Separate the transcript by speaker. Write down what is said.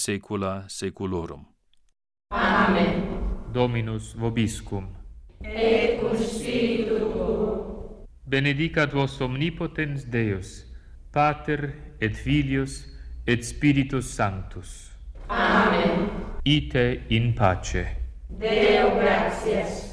Speaker 1: saecula saeculorum.
Speaker 2: Amen.
Speaker 3: Dominus vobiscum.
Speaker 2: Et cum spiritu tuo.
Speaker 3: Benedicat vos omnipotens Deus, Pater et Filius et Spiritus Sanctus.
Speaker 2: Amen.
Speaker 3: Ite in pace.
Speaker 2: Deo gratias.